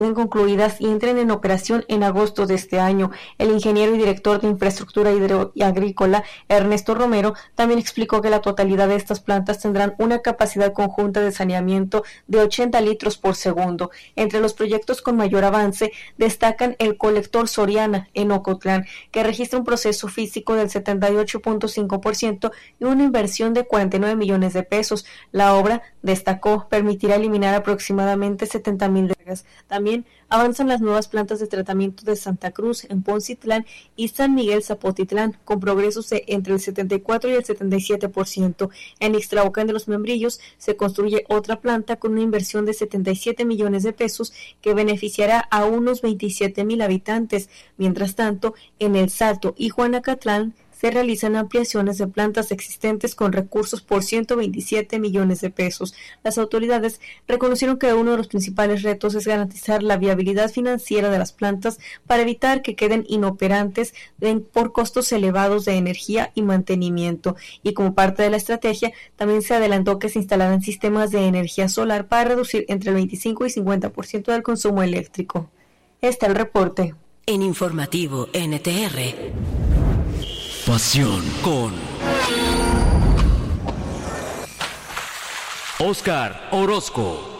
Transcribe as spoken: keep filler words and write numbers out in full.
concluidas y entren en operación en agosto de este año. El ingeniero y director de infraestructura hidro y agrícola, Ernesto Romero, también explicó que la totalidad de estas plantas tendrán una capacidad conjunta de saneamiento de ochenta litros por segundo. Entre los proyectos con mayor avance destacan el colector Soriana en Ocotlán, que registra un proceso físico del setenta y ocho punto cinco por ciento y una inversión de cuarenta y nueve millones de pesos. La obra, destacó, permitirá eliminar aproximadamente setenta mil descargas. También avanzan las nuevas plantas de tratamiento de Santa Cruz en Poncitlán y San Miguel Zapotitlán, con progresos de entre el setenta y cuatro y el setenta y siete por ciento. En Ixtlahuacán de los Membrillos se construye otra planta con una inversión de setenta y siete millones de pesos que beneficiará a unos veintisiete mil habitantes. Mientras tanto, en El Salto y Juanacatlán se realizan ampliaciones de plantas existentes con recursos por ciento veintisiete millones de pesos. Las autoridades reconocieron que uno de los principales retos es garantizar la viabilidad financiera de las plantas para evitar que queden inoperantes por costos elevados de energía y mantenimiento. Y como parte de la estrategia, también se adelantó que se instalarán sistemas de energía solar para reducir entre el veinticinco y cincuenta por ciento del consumo eléctrico. Está el reporte. En Informativo N T R. Pasión con Oscar Orozco.